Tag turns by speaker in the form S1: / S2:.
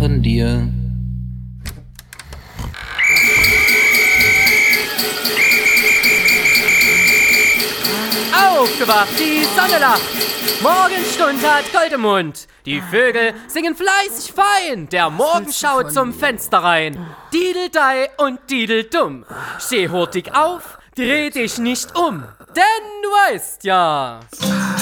S1: von dir.
S2: Aufgewacht, die Sonne lacht. Morgenstund hat Gold im Mund. Die Vögel singen fleißig fein. Der Morgen schaut zum Fenster rein. Dideldei und Dideldumm. Steh hurtig auf, dreh dich nicht um. Denn du weißt ja...